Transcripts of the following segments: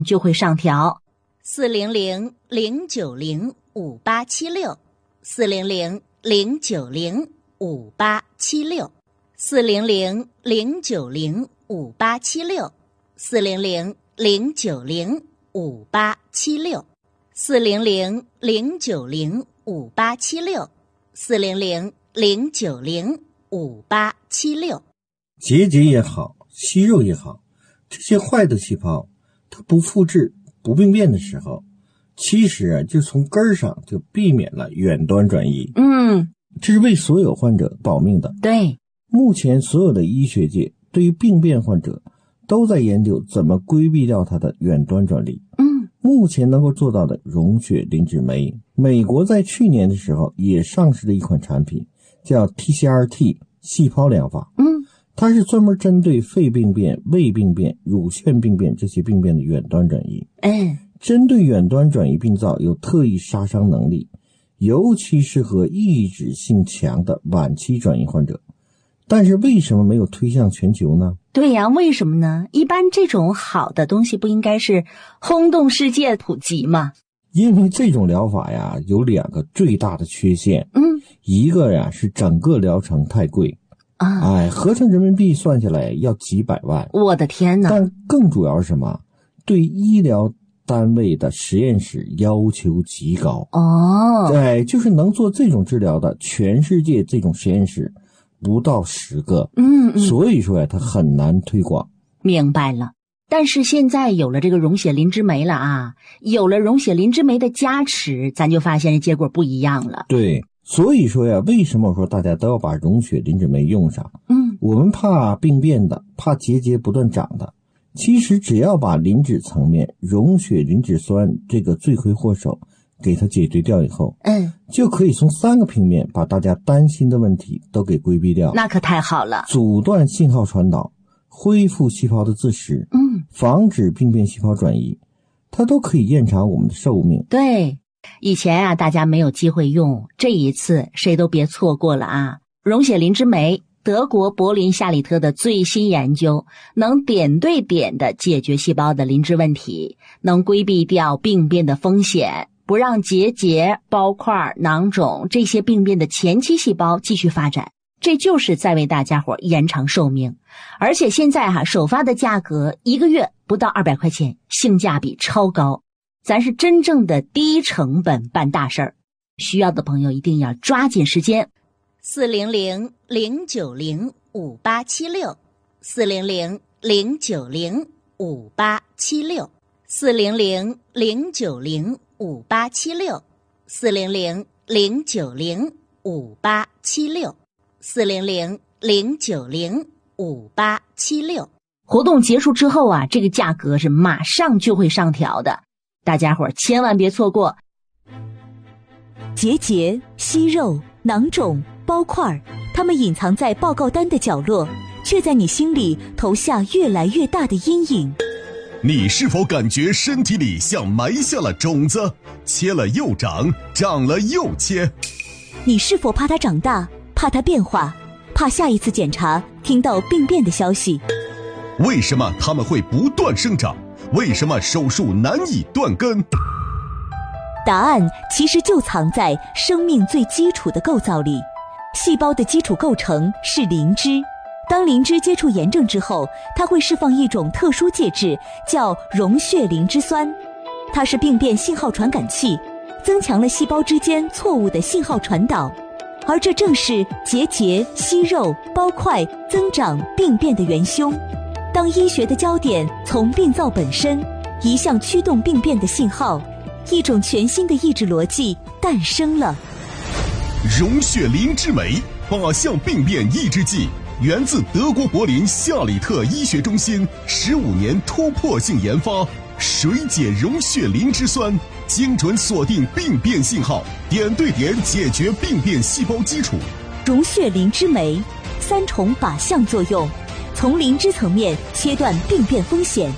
就会上调。 400-090-5876，400-090-5876，400-090-5876，400-090-5876。结节也好，息肉也好，这些坏的细胞它不复制不病变的时候，其实就从根儿上就避免了远端转移。这是为所有患者保命的。 对， 目前所有的医学界对于病变患者都在研究怎么规避掉它的远端转移。目前能够做到的溶血磷脂酶，美国在去年的时候也上市了一款产品，叫 TCRT 细胞疗法。它是专门针对肺病变、胃病变、乳腺病变这些病变的远端转移。针对远端转移病灶有特异杀伤能力，尤其适合抑制性强的晚期转移患者。但是为什么没有推向全球呢？ 对呀，为什么呢？一般这种好的东西不应该是轰动世界普及吗？ 因为这种疗法呀有2个最大的缺陷。一个呀是整个疗程太贵。合成人民币算下来要几百万。 我的天哪！ 但更主要是什么？对医疗单位的实验室要求极高。就是能做这种治疗的全世界这种实验室不到10个。所以说呀，它很难推广。 明白了。但是现在有了这个溶血磷脂酶了啊，有了溶血磷脂酶的加持，咱就发现结果不一样了。 对，所以说呀，为什么说大家都要把溶血磷脂酶用上？我们怕病变的，怕结节不断长的。其实只要把磷脂层面溶血磷脂酸这个罪魁祸首给它解决掉以后，就可以从3个平面把大家担心的问题都给规避掉。 那可太好了。 阻断信号传导，恢复细胞的自噬，防止病变细胞转移，它都可以延长我们的寿命。 对，以前啊大家没有机会用，这一次谁都别错过了啊！溶血磷脂酶，德国柏林夏里特的最新研究，能点对点的解决细胞的磷脂问题，能规避掉病变的风险，不让结节、包块、囊肿这些病变的前期细胞继续发展。这就是在为大家伙延长寿命。而且现在首发的价格1个月不到200块钱，性价比超高。咱是真正的低成本办大事儿，需要的朋友一定要抓紧时间。400-090-5876，400-090-5876，400-090-5876。活动结束之后啊，这个价格是马上就会上调的，大家伙千万别错过。 结节、息肉、囊肿、包块，它们隐藏在报告单的角落，却在你心里投下越来越大的阴影。 你是否感觉身体里像埋下了种子，切了又长，长了又切？ 你是否怕它长大，怕它变化，怕下一次检查听到病变的消息？ 为什么它们会不断生长？为什么手术难以断根？ 答案其实就藏在生命最基础的构造里。细胞的基础构成是磷脂，当磷脂接触炎症之后，它会释放一种特殊介质，叫溶血磷脂酸。它是病变信号传感器，增强了细胞之间错误的信号传导，而这正是结节、息肉、包块、增长、病变的元凶。当医学的焦点从病灶本身移向驱动病变的信号，一种全新的抑制逻辑诞生了。 溶血磷脂酶靶向病变抑制剂，源自德国柏林夏里特医学中心15年突破性研发，水解溶血磷脂酸，精准锁定病变信号，点对点解决病变细胞基础。 溶血磷脂酶3重靶向作用，从磷脂层面切断病变风险。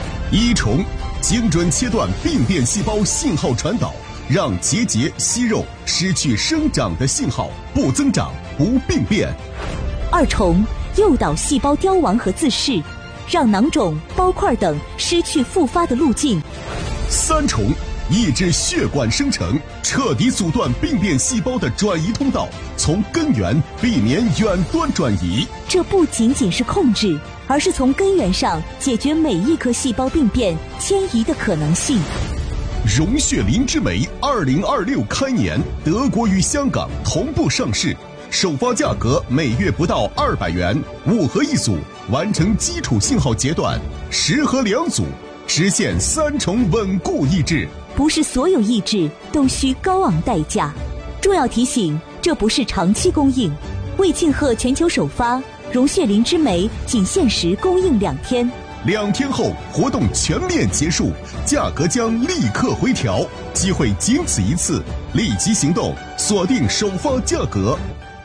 1重，精准切断病变细胞信号传导，让结节、息肉失去生长的信号，不增长，不病变。 2重，诱导细胞凋亡和自噬， 让囊肿、包块等失去复发的路径。 三重抑制血管生成，彻底阻断病变细胞的转移通道，从根源避免远端转移。 这不仅仅是控制，而是从根源上解决每一颗细胞病变迁移的可能性。 溶血磷脂镁2026开年，德国与香港同步上市，首发价格每月不到200元，5盒一组，完成基础信号阶段，10盒2组，实现3重稳固抑制。 不是所有抑制都需高昂代价。重要提醒，这不是长期供应。为庆贺全球首发，溶血磷脂镁仅限时供应2天。 2天后活动全面结束，价格将立刻回调，机会仅此一次，立即行动，锁定首发价格。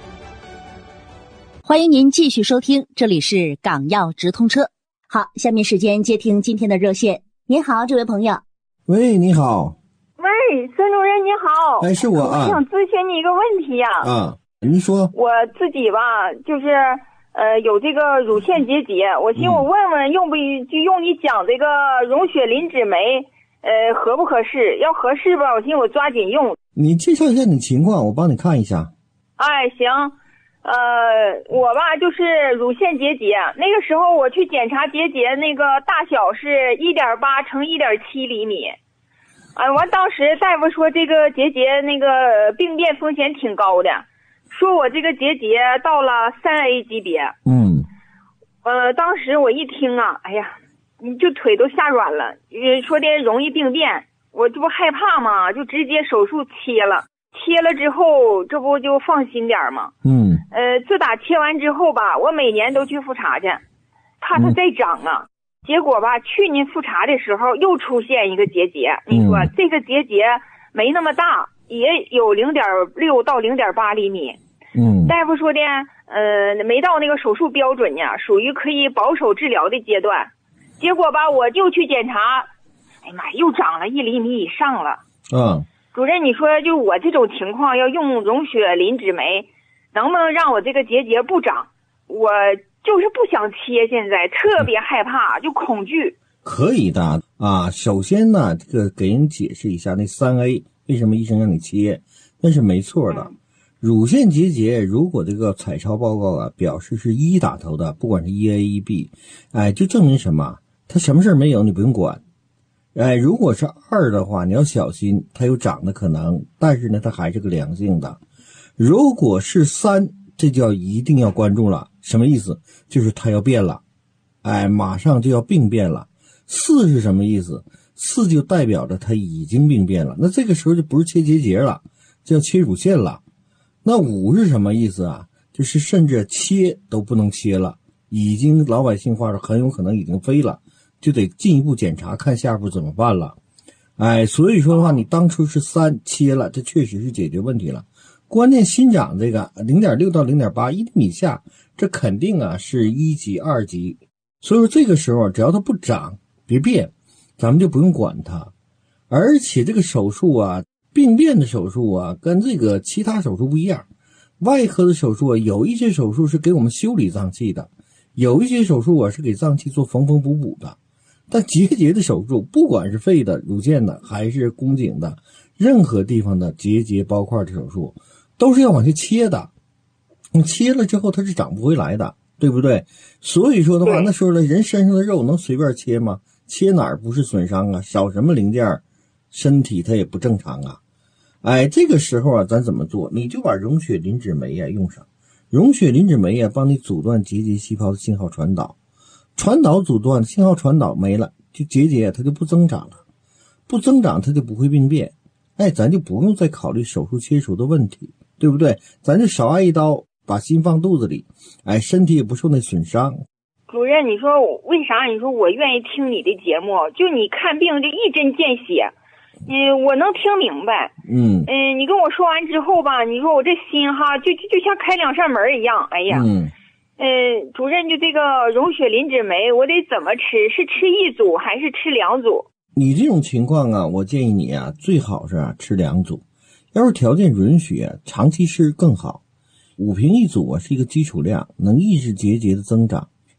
欢迎您继续收听，这里是港药直通车。好，下面时间接听今天的热线。您好，这位朋友。 喂，你好。 喂，孙主任你好。 哎，是我啊。 我想咨询你一个问题呀。 您说。 我自己吧，就是有这个乳腺结节，我寻我问问用不就用你讲这个溶血磷脂镁，合不合适？要合适吧，我寻我抓紧用。 你介绍一下你情况，我帮你看一下。 哎，行。我吧就是乳腺结节，那个时候我去检查结节，那个大小是1.8乘1.7厘米。完当时大夫说这个结节那个病变风险挺高的，说我这个结节到了3A 级别。当时我一听啊，哎呀，你就腿都吓软了，说的容易病变，我这不害怕吗？就直接手术切了。切了之后，这不就放心点吗？自打切完之后吧，我每年都去复查去，怕它再长啊。结果吧，去年复查的时候又出现一个结节。你说这个结节没那么大，也有0.6到0.8厘米。大夫说的，没到那个手术标准呢，属于可以保守治疗的阶段。结果吧，我就去检查，哎呀妈，又长了1厘米以上了。主任，你说就我这种情况要用溶血磷脂镁，能不能让我这个结节不长？我就是不想切，现在特别害怕，就恐惧。 可以的啊，首先呢，这个给人解释一下那3A 为什么医生让你切，那是没错的。乳腺结节如果这个彩超报告啊表示是1打头的，不管是1A、1B， 就证明什么？它什么事没有，你不用管。如果是2的话，你要小心，它有长的可能，但是呢，它还是个良性的。如果是3，这就一定要关注了。什么意思？就是它要变了，马上就要病变了。4是什么意思？4就代表着它已经病变了，那这个时候就不是切结节了，就要切乳腺了。那5是什么意思啊？就是甚至切都不能切了，已经老百姓话说很有可能已经飞了。就得进一步检查，看下一步怎么办了。所以说的话，你当初是3切了，这确实是解决问题了。关键新长这个 0.6 到 0.8 1厘米以下，这肯定啊是1级2级。所以说这个时候只要它不长别变，咱们就不用管它。而且这个手术啊，病变的手术啊，跟这个其他手术不一样。外科的手术啊，有一些手术是给我们修理脏器的，有一些手术啊是给脏器做缝缝补补的。但结节的手术，不管是肺的、乳腺的还是宫颈的，任何地方的结节包块的手术都是要往下切的。你切了之后它是长不回来的，对不对？所以说的话，那时候呢，人身上的肉能随便切吗？切哪儿不是损伤啊？少什么零件，身体它也不正常啊。这个时候啊，咱怎么做？你就把溶血磷脂镁用上。溶血磷脂镁帮你阻断结节细胞的信号传导。传导阻断，信号传导没了，就结节它就不增长了，不增长它就不会病变。咱就不用再考虑手术切除的问题，对不对？咱就少挨一刀，把心放肚子里，身体也不受那损伤。 主任，你说为啥？你说我愿意听你的节目，就你看病这一针见血，我能听明白。你跟我说完之后吧，你说我这心哈，就像开2扇门一样。哎呀。主任，就这个溶血磷脂镁，我得怎么吃？是吃1组还是吃2组？ 你这种情况啊，我建议你啊，最好是吃2组。要是条件允许，长期吃更好。5瓶1组是一个基础量，能抑制结节的增长。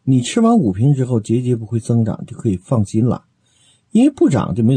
你吃完5瓶之后结节不会增长，就可以放心了，因为不长就没有